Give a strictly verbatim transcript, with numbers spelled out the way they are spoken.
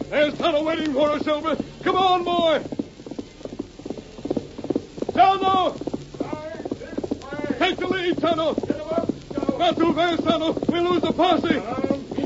There's Tonto waiting for us, Silver. Come on, boy. Tonto! Take the lead, Tonto. Not too fast, Tonto. We'll lose the posse.